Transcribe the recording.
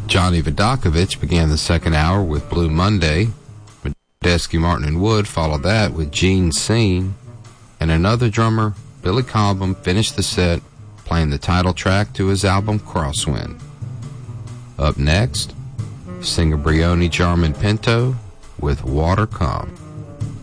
Johnny Vodakovich began the second hour with Blue Monday. Medeski, Martin, and Wood followed that with Gene Scene. And another drummer, Billy Cobham, finished the set playing the title track to his album Crosswind. Up next, singer Brioni Jarman Pinto with Water Come.